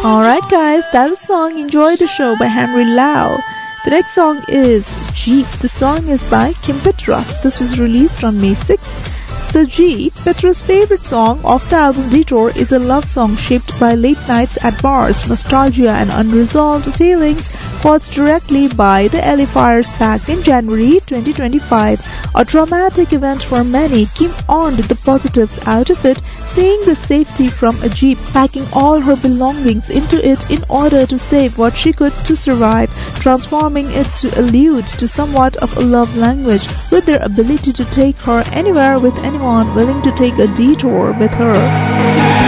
Alright guys, that was song Enjoy the Show by Henry Lau. The next song is Jeep. The song is by Kim Petras. This was released on May 6th. So Jeep, Petra's favorite song off the album Detour, is a love song shaped by late nights at bars, nostalgia and unresolved feelings caused directly by the LA fires back in January 2025. A traumatic event for many, Kim earned the positives out of it, seeing the safety from a Jeep, packing all her belongings into it in order to save what she could to survive, transforming it to allude to somewhat of a love language, with their ability to take her anywhere with anyone willing to take a detour with her.